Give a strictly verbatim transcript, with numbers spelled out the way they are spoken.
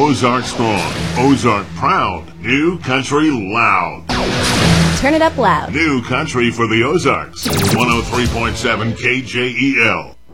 Ozark strong, Ozark proud, New Country loud. Turn it up loud. New Country for the Ozarks. one oh three point seven K J E L.